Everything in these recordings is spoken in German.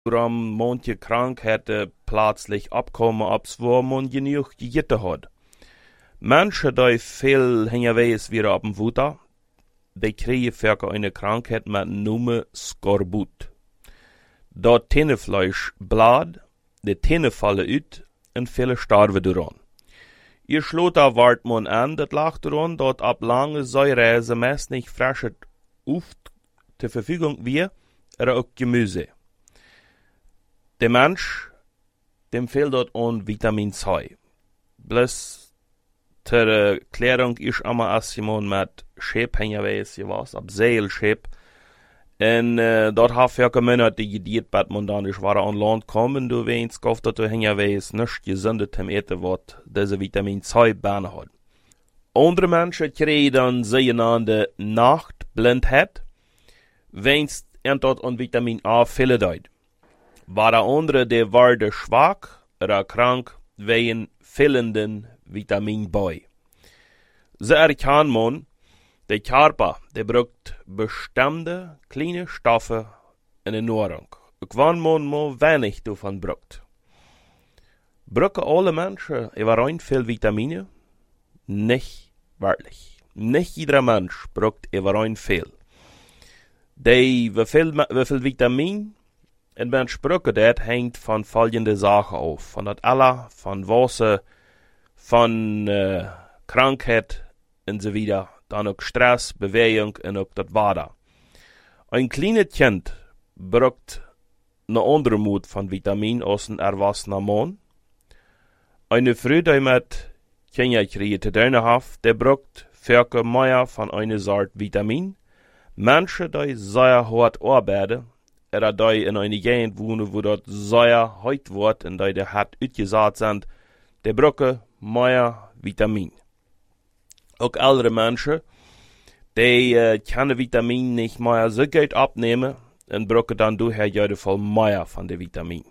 Warum manche Krankheiten plötzlich abkommen, ob's wo man genug gegeten hat. Menschen, die viel hingewees wieder auf dem Futter, die kriegen für eine Krankheit mit Nume Skorbut. Dat Tennefleisch blad, die Tenne fallen uit en viele sterven daran. Ihr Schlotter wart man an, dat lag daran, dat ab lange Säureise meist nicht frische Uft zur Verfügung wir, oder auch Gemüse. Der Mensch, dem fehlt dort an Vitamin C. Bloß zur Erklärung ist immer als jemand mit Schäp hingewees, je was, ab Seelschäp. En dort hat ja gemünnert, die gediert, bat man dann nicht war an Land kommen, du weinst, kauft dat du hingewees, nicht gesundet zum Eten, wat diese Vitamin C Bahn hat. Andere Menschen kriegen dann sogenannte Nachtblindheit, weinst dort an Vitamin A viele Deut. War der andere, der wurde schwach oder krank wegen fehlenden Vitamin B. So erkennt man, der Körper, der braucht bestimmte kleine Stoffe in der Nahrung. Auch wenn man mal wenig davon braucht. Brauchen alle Menschen überrein viel Vitamine? Nicht wirklich. Nicht jeder Mensch braucht überrein viel. Wie viel Vitamin ein Mensch braucht, das hängt von folgenden Sachen auf. Von das Alter, von Wasser, von Krankheit und so weiter. Dann auch Stress, Bewegung und auch das Wasser. Ein kleines Kind braucht eine andere Mut von Vitamin als ein erwachsener Mann. Eine Frau, die mit Kinder kriegt, der braucht für mehr von einer Sorte Vitamin. Menschen, die sehr hart arbeiten, oder die in einer Gegend wohnen, wo dort sehr heiß wird und die hart ausgesät sind, die brauchen mehr Vitamin. Auch ältere Menschen, die können Vitamin nicht mehr so gut abnehmen und brauchen dann daher jeden Fall mehr von den Vitamin.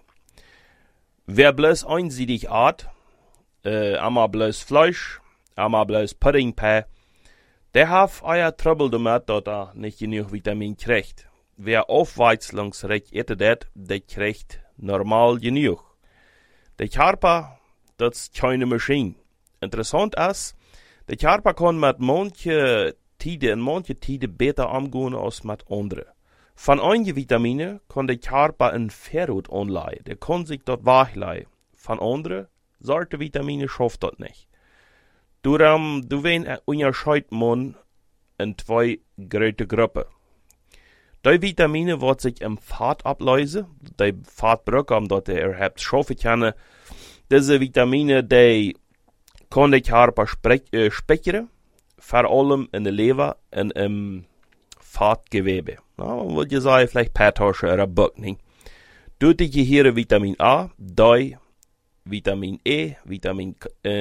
Wer bloß einseitig at, einmal bloß Fleisch, einmal bloß Puddingpie, der hat euer Trouble damit, dass er nicht genug Vitamin kriegt. Wer aufwechslungsreich etet, der kriegt normal genug. Der Körper, das ist keine Maschine. Interessant ist, der Körper kann mit manchen Tiden besser umgehen als mit anderen. Von einigen Vitaminen kann der Körper ein Ferrot anleihen, der kann sich dort wachleihen. Von anderen Sorte Vitamine schafft das nicht. Du unterscheidet man in zwei große Gruppen. Die Vitamine, die sich im Fett ablösen, die Fett brauchen, dass er schaffen kann, diese Vitamine, die kann der Körper speichern, vor allem in der Leber und im Fettgewebe. Man würde sagen, vielleicht Pathosche oder Buckning. Durch die Gehirn Vitamin A, D, Vitamin E, Vitamin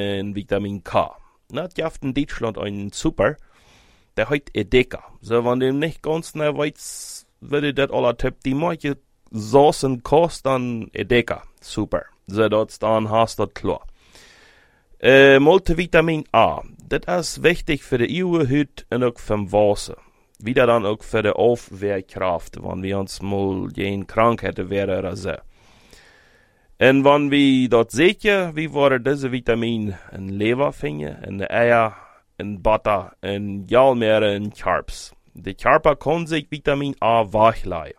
K. Das gibt in Deutschland einen Super, der heißt Edeka. So, wenn du nicht ganz genau weißt, würde das alle Tipp, die manche Soßen kostet, dann Edeka. Super. So, dann hast du das klar. Multivitamin A. Das ist wichtig für die Haut und auch für das Wasser. Wieder dann auch für die Aufwehrkraft, wenn wir uns mal gegen Krankheiten wären oder so. Und wenn wir dort sehen, wie wir diese Vitamin in Leber finden, in den Eier, in Butter, in Jalmeere, in Carbs. Der Körper kann sich Vitamin A wachleihen.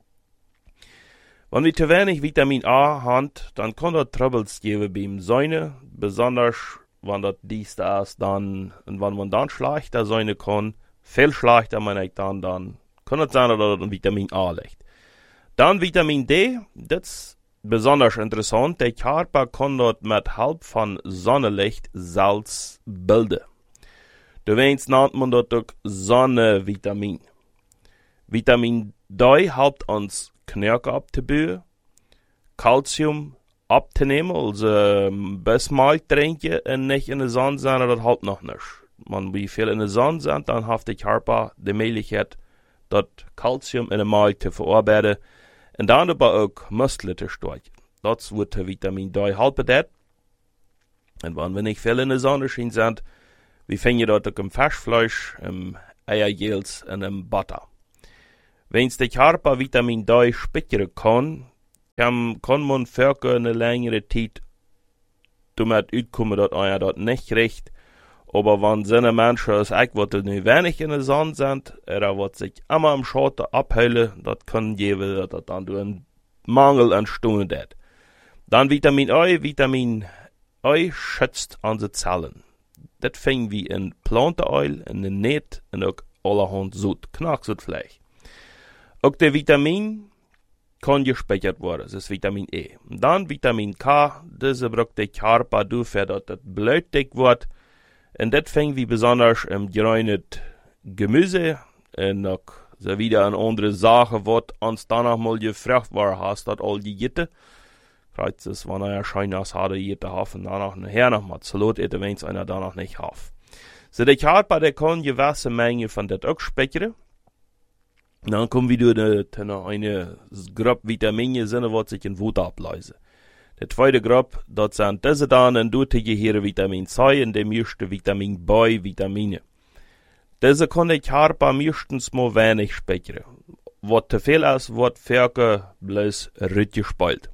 Wenn wir zu wenig Vitamin A haben, dann kann das Troubles geben beim Säune, besonders wenn das dies ist, dann, und wenn man dann schlechter Säune kann, viel schlechter meine ich dann kann es sein, dass das Vitamin A liegt. Dann Vitamin D, das ist besonders interessant, der Körper kann dort mit Hilfe von Sonnenlicht Salz bilden. Deswegen nennt man dort auch Sonnenvitamin. Vitamin D hilft uns Knirke abzubauen, Calcium abzunehmen, also bis Milch trinken und nicht in der Sonne sein, das halt noch nicht. Wenn wir viel in der Sonne sind, dann hat der Körper die Möglichkeit, das Calcium in der Milch zu verarbeiten und dann aber auch Muskeln zu stärken. Das wird Vitamin D helfen. Und wenn wir nicht viel in der Sonne sind, wir finden dort auch im Fischfleisch, im Eiergels und im Butter. Wenn der Körper Vitamin D speichern kann, kann man für eine längere Zeit damit uitkommen, dass einer das nicht kriegt. Aber wenn seine Menschen als Eckworte nicht wenig in der Sonne sind, wird sich immer am Schatten abheilen, das kann geben, dass das dann durch einen Mangel entstehen wird. Dann Vitamin A. Vitamin A schützt unsere Zellen. Das fängt wie in Plantenöl, in den Net und auch allerhand Sud, Knacksudfleisch. Auch der Vitamin kann gespeichert werden, das ist Vitamin E. Und dann Vitamin K, diese braucht der Körper dafür, dass das Blut dick wird. Und das fängt wie besonders im grünen Gemüse und auch so wieder eine andere Sache, was uns danach mal gefragt war, hast das all die Gitte. Kreuz ist, wenn er scheint, als hat er Gitte haben, danach nachher noch mal zu lot, wenn es einer danach nicht hat. So der Körper, der kann gewisse Menge von das auch speichern. Dann kommen wieder eine Gruppe Vitamine, was sich in Wut ablösen. Der zweite Gruppe, das sind diese dann und dort hier Vitamin C und der meiste Vitamin B Vitamine. Diese kann der Körper meistens mal wenig speichern. Was zu viel ist, wird für bloß rütgespielt.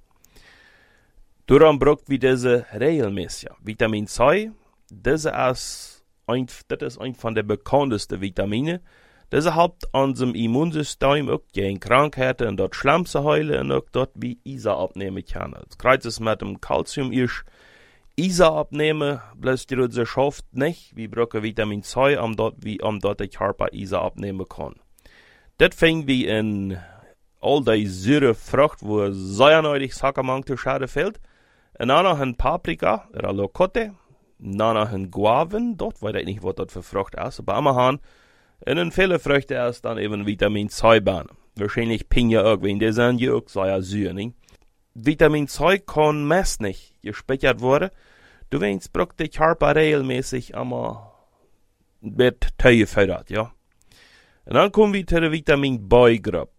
Darum braucht wir diese regelmäßig. Vitamin C, das ist ein von der bekanntesten Vitamine. Das hilft unserem Immunsystem auch gegen Krankheiten und dort Schlamm zu heilen und auch dort wie Isa abnehmen kann. Das Kreuz ist mit dem Calcium ist Isa abnehmen, bloß die Rüse schafft nicht, wie brauchen Vitamin C, dort der Körper Isa abnehmen kann. Das fängt wie in all die süße Frucht, wo sehr neulich Sackermang zu schade fällt. Und dann noch ein Paprika, oder Lokotte, dann noch ein Guaven, dort weiß ich nicht, was das für Frucht ist, aber immerhin. Und in viele Früchte ist dann eben Vitamin C-Bahn. Wahrscheinlich Pinja irgendwie, die sind ja auch sehr süß, nicht? Vitamin C kann meist nicht gespeichert werden. Du weißt, braucht der Körper regelmäßig immer mit Tee gefördert, ja. Und dann kommen wir zu der Vitamin B-Gruppe.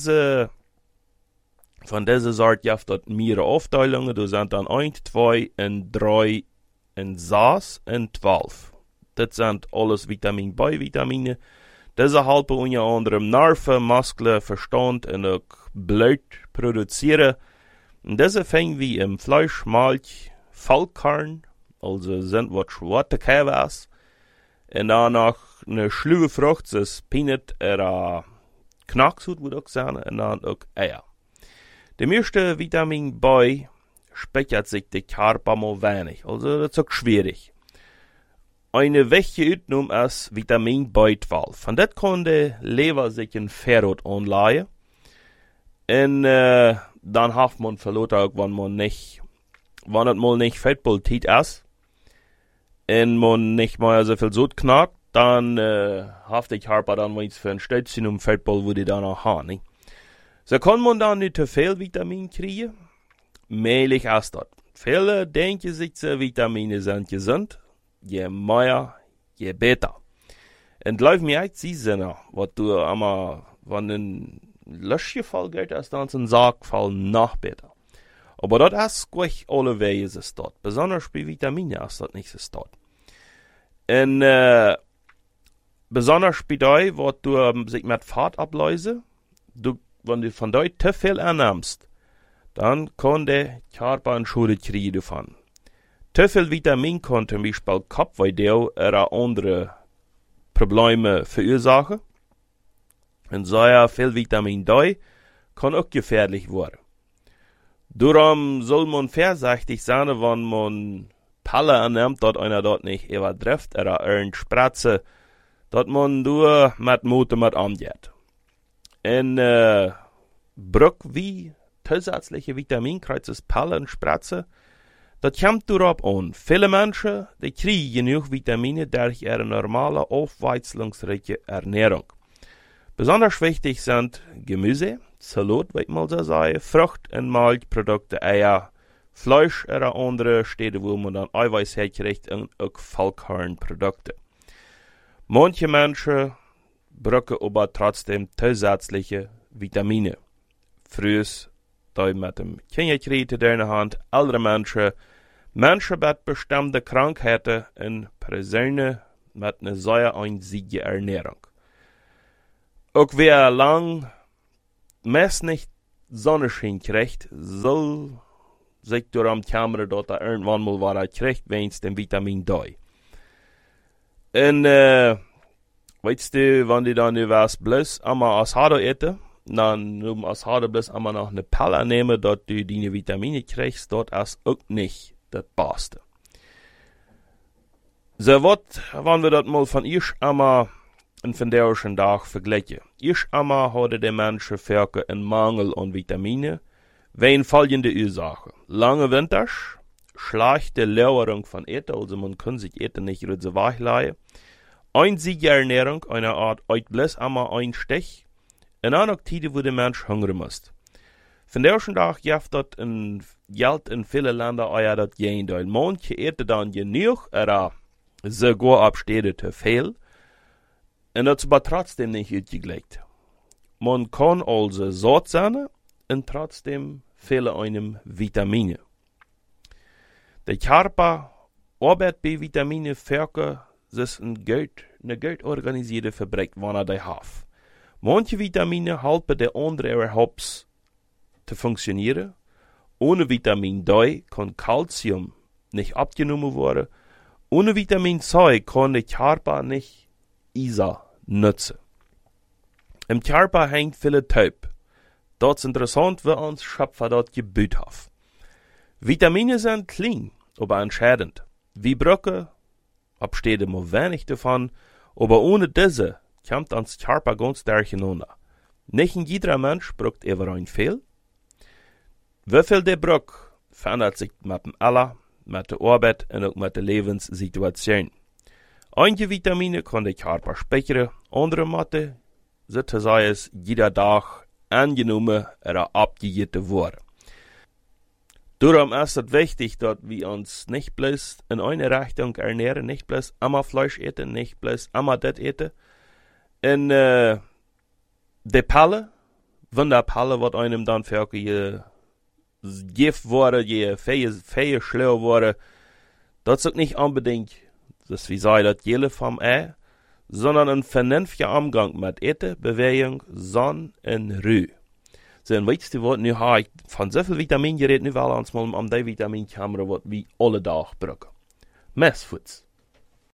Von dieser Sorte gibt es mehrere Aufteilungen. Da sind dann 1, 2 und 3 und 6 und 12. Das sind alles Vitamin B-Vitamine. Diese helfen unter anderem Nerven, Muskeln, Verstand und auch Blut produzieren. Und diese fängt wie im Fleisch, Milch, Vollkorn, also sind was schwarze Käse. Und dann noch eine schlüge Frucht, das ist Peanut oder Knacksud, würde ich sagen, und dann auch Eier. Der meiste Vitamin B speichert sich der Körper mal wenig, also das ist auch schwierig. Eine wichtige Übung ist Vitamin B12. Von das kann der Leber sich in Ferrot anleihen. Und dann hat man verloren, wenn es mal nicht Fettpolitik ist, und man nicht mal so viel Sod knackt, dann hat der Körper dann was für ein Stötzchen Fettball, wo die dann auch haben. Nicht? So kann man dann nicht zu viel Vitamin kriegen. Mehlig ist das. Viele denken sich, Vitamine sind gesund. Je mehr, je besser. Und läuft mir echt sie was du einmal, wenn ein Löschgefall geht, ist dann ein Sargfall noch besser. Aber das ist gleich alle Wege ist dort. Besonders bei Vitaminen ist das nicht so dort. Und besonders bei dir, was du sich mit Fett ablösen, wenn du von dir zu viel ernimmst, dann kann der Körper eine Schuld kriegen davon. Zu viel Vitamin kann zum Beispiel Kopfweh oder andere Probleme verursachen. Und sehr viel Vitamin D kann auch gefährlich werden. Darum soll man vorsichtig sein, wenn man Palle annimmt, dass einer dort nicht übertrifft oder irgendeine Spratze, dass man nur mit Mut mit angeht. Und Bruck wie zusätzliche Vitaminkreuzes Palle und Spratze, das kommt darauf an. Viele Menschen, die kriegen genug Vitamine durch ihre normale, aufweizelungsreiche Ernährung. Besonders wichtig sind Gemüse, Salat, wie ich mal so sagen, Frucht- und Milchprodukte, Eier, Fleisch oder andere Städte, wo man dann Eiweiß herkriegt und auch Vollkornprodukte. Manche Menschen brauchen aber trotzdem zusätzliche Vitamine. Früher da mit dem Kinderkrieg in der Hand, ältere Menschen mit bestimmten Krankheiten und Personen mit einer sehr einzigen Ernährung. Auch wer lang meist nicht Sonnenschein kriegt, soll sich door am Kamera dort irgendwann mal was kriegt, wenn's dem Vitamin D. Und, weißt du, wenn die dann nu was bloß einmal Asado eten, dann um Asado bloß einmal noch eine Pille nehmen, dort du deine Vitamine kriegst, dort ist auch nicht das Beste. So wat, wenn wir das mal von ich einmal einen vandaagschen Tag vergleichen. Ich einmal hatte die Menschen Völker einen Mangel an Vitamine, wegen folgende Ursache. Lange Winters, schlechte Lauerung von Eten, also man kann sich Eten nicht so wegleihen. Einzige Ernährung, eine Art bloß einmal ein Stich, in einer Zeit, wo der Mensch hungrig ist. Von der ersten Tag gibt das Geld in vielen Ländern auch das Gegenteil. Manche eten dann genug, oder sogar abstehende zu viel, und das wird trotzdem nicht ausgelegt. Man kann also satt sein und trotzdem fehlen einem Vitamine. Der Körper arbeitet bei Vitamine für sich eine gut organisierte Fabrik, wenn die hat. Manche Vitamine helfen der andere überhaupt zu funktionieren. Ohne Vitamin D kann Calcium nicht abgenommen werden. Ohne Vitamin C kann der Körper nicht Isa nutzen. Im Körper hängt viele Taub. Das ist interessant, wie uns Schöpfer dort gebaut hat. Vitamine sind klein, aber entscheidend. Wie Brücke, absteht immer wenig davon, aber ohne diese kommt uns Körper ganz durcheinander. Nicht jeder Mensch braucht ever ein viel. Wie viel der braucht, verändert sich mit dem Alter, mit der Arbeit und auch mit der Lebenssituation. Einige Vitamine kann der Körper speichern, andere Mathe, sozusagen jeder Tag angenommen oder abgegeben worden. Darum ist es wichtig, dass wir uns nicht bloß in eine Richtung ernähren, nicht bloß einmal Fleisch eten, nicht bloß einmal das eten. Und die Pille, wenn der Pille wird einem dann für Gift wurde, je feie schlau wurde, das ist nicht unbedingt, dass wir sagen, das Jelle vom sondern ein vernünftiger Umgang mit Eten, Bewegung, Sonne und Ruhe. So, und weißt du was, nu habe ich von so viel Vitamin geredet, nu will uns mal die Vitaminkamera, was wir alle Tag brauchen. Messfuß.